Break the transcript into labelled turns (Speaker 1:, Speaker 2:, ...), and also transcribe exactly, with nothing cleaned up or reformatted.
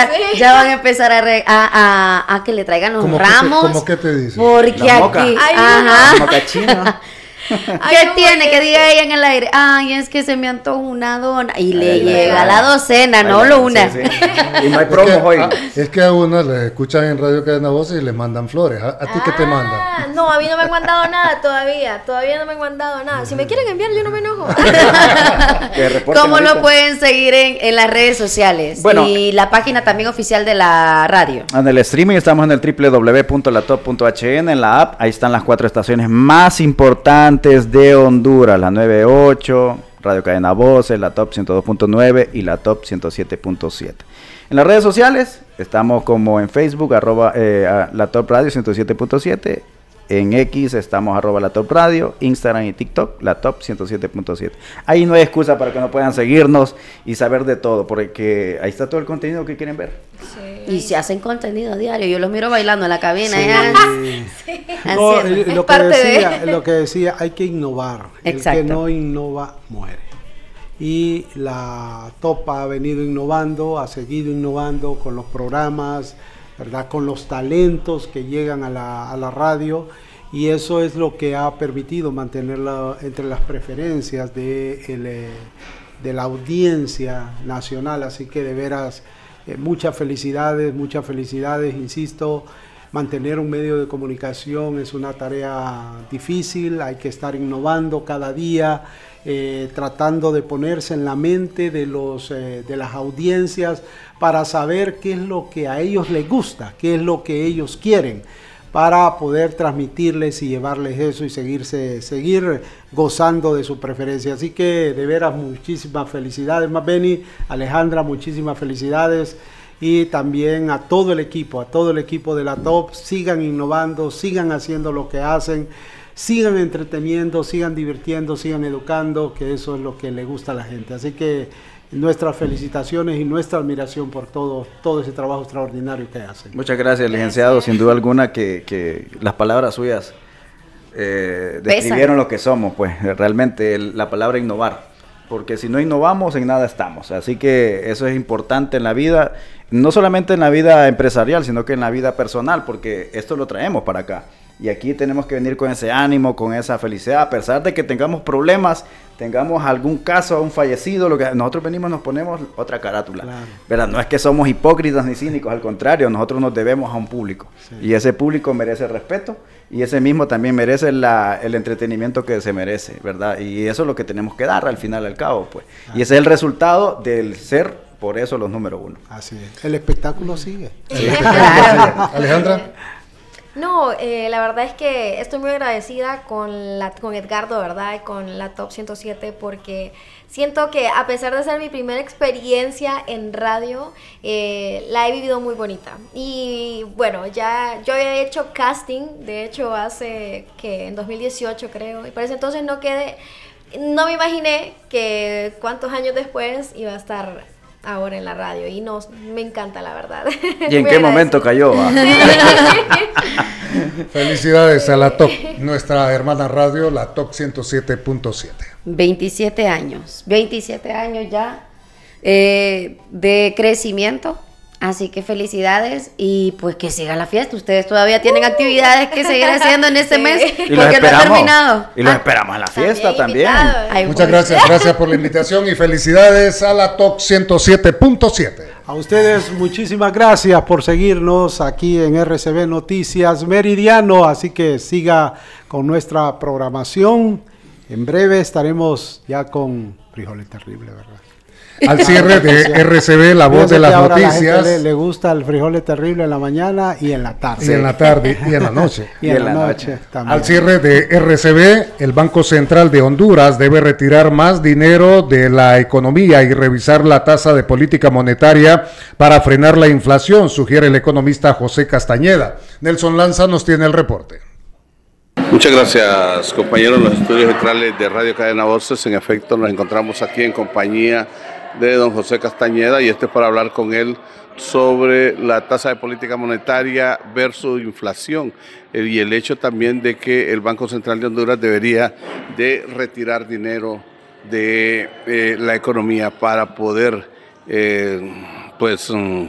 Speaker 1: ya, ya van a empezar a, re, a, a, a que le traigan los ramos.
Speaker 2: ¿Cómo que te dice?
Speaker 1: Porque
Speaker 3: la
Speaker 1: aquí,
Speaker 3: Ay,
Speaker 1: ajá.
Speaker 3: No. Moca china.
Speaker 1: ¿Qué
Speaker 4: Ay, no,
Speaker 1: tiene?
Speaker 4: porque...
Speaker 1: Que diga ella en el aire, ay, es que se me antoja una dona. Y le
Speaker 3: Ay,
Speaker 1: llega
Speaker 3: ay,
Speaker 1: la docena,
Speaker 3: ay,
Speaker 1: no
Speaker 3: ay,
Speaker 1: lo
Speaker 3: sí,
Speaker 1: una.
Speaker 3: sí. Y no hay
Speaker 2: Es
Speaker 3: promos
Speaker 2: que,
Speaker 3: hoy.
Speaker 2: a, es que a uno le escuchan en Radio Cadena Voces y le mandan flores. ¿A, a ti qué te mandan?
Speaker 4: Ah, no, a mí no me han mandado nada todavía. Todavía no me han mandado nada. Si me quieren enviar, yo no me enojo.
Speaker 1: ¿Cómo lo pueden seguir en, en las redes sociales?
Speaker 3: Bueno,
Speaker 1: y la página también oficial de la radio.
Speaker 3: En el streaming estamos en el doble u doble u doble u punto la top punto h n, en la app. Ahí están las cuatro estaciones más importantes de Honduras: la noventa y ocho, Radio Cadena Voces, la Top ciento dos punto nueve y la Top ciento siete punto siete. En las redes sociales estamos como en Facebook, arroba eh, la Top Radio ciento siete punto siete. En X estamos arroba la Top Radio, Instagram y TikTok, la Top ciento siete punto siete. Ahí no hay excusa para que no puedan seguirnos y saber de todo, porque ahí está todo el contenido que quieren ver.
Speaker 1: Sí. Y se hacen contenido diario. Yo los miro bailando en la cabina.
Speaker 5: Sí.
Speaker 1: Ya.
Speaker 4: Sí.
Speaker 5: No,
Speaker 1: Es
Speaker 5: lo, que
Speaker 4: parte
Speaker 5: decía,
Speaker 4: de...
Speaker 5: lo que decía, hay que innovar.
Speaker 1: Exacto.
Speaker 5: El que no innova, muere. Y la Top ha venido innovando, ha seguido innovando con los programas, ¿verdad? Con los talentos que llegan a la, a la radio, y eso es lo que ha permitido mantenerla entre las preferencias de, el, de la audiencia nacional. Así que de veras, eh, muchas felicidades, muchas felicidades, insisto. Mantener un medio de comunicación es una tarea difícil, hay que estar innovando cada día, eh, tratando de ponerse en la mente de, los, eh, de las audiencias para saber qué es lo que a ellos les gusta, qué es lo que ellos quieren, para poder transmitirles y llevarles eso y seguirse, seguir gozando de su preferencia. Así que de veras muchísimas felicidades, Mabeni, Alejandra, muchísimas felicidades. Y también a todo el equipo, a todo el equipo de la Top, sigan innovando, sigan haciendo lo que hacen, sigan entreteniendo, sigan divirtiendo, sigan educando, que eso es lo que le gusta a la gente. Así que nuestras felicitaciones y nuestra admiración por todo, todo ese trabajo extraordinario que hacen.
Speaker 3: Muchas gracias, licenciado. Sin duda alguna que, que las palabras suyas eh, describieron lo que somos, pues realmente el, la palabra innovar. Porque si no innovamos, en nada estamos. Así que eso es importante en la vida, no solamente en la vida empresarial, sino que en la vida personal, porque esto lo traemos para acá. Y aquí tenemos que venir con ese ánimo, con esa felicidad, a pesar de que tengamos problemas, tengamos algún caso, un fallecido, lo que nosotros venimos, nos ponemos otra carátula.
Speaker 5: Claro.
Speaker 3: ¿Verdad? No es que somos hipócritas ni cínicos, al contrario, nosotros nos debemos a un público. Sí. Y ese público merece respeto, y ese mismo también merece la, el entretenimiento que se merece, ¿verdad? Y eso es lo que tenemos que dar al final, al cabo, pues. Ah. Y ese es el resultado del ser, por eso los número uno.
Speaker 5: Así es. El espectáculo sigue.
Speaker 2: Sí. Claro. Alejandra.
Speaker 4: No, eh, la verdad es que estoy muy agradecida con, la, con Edgardo, ¿verdad? Y con la Top ciento siete, porque siento que a pesar de ser mi primera experiencia en radio, eh, la he vivido muy bonita. Y bueno, ya yo había hecho casting, de hecho hace que en dos mil dieciocho creo, y para ese entonces no quedé, no me imaginé que cuántos años después iba a estar ahora en la radio, y no, me encanta, la verdad.
Speaker 3: ¿Y en qué momento cayó?
Speaker 2: Felicidades a la Top, nuestra hermana radio, la Top ciento siete punto siete.
Speaker 1: veintisiete años, veintisiete años ya eh, de crecimiento. Así que felicidades y pues que siga la fiesta. Ustedes todavía tienen uh, actividades que seguir haciendo en este sí. mes
Speaker 3: y
Speaker 1: porque no ha terminado.
Speaker 3: Y los ah, esperamos en la fiesta también. también.
Speaker 1: Ay,
Speaker 2: Muchas pues. gracias, gracias por la invitación y felicidades a la Top ciento siete punto siete.
Speaker 5: A ustedes muchísimas gracias por seguirnos aquí en R C B Noticias Meridiano, así que siga con nuestra programación. En breve estaremos ya con Frijoles Terrible, ¿verdad?
Speaker 2: Al cierre de R C B, la voz de las noticias.
Speaker 5: A la gente le, le gusta el Frijoles Terrible en la mañana y en la tarde.
Speaker 2: Y en la tarde y en la noche.
Speaker 5: y, y en, en la noche, noche también.
Speaker 2: Al cierre de R C B, el Banco Central de Honduras debe retirar más dinero de la economía y revisar la tasa de política monetaria para frenar la inflación, sugiere el economista José Castañeda. Nelson Lanza nos tiene el reporte.
Speaker 6: Muchas gracias, compañeros, en los estudios centrales de Radio Cadena Voces. En efecto, nos encontramos aquí en compañía de don José Castañeda, y este es para hablar con él sobre la tasa de política monetaria versus inflación, eh, y el hecho también de que el Banco Central de Honduras debería de retirar dinero de eh, la economía para poder eh, pues um,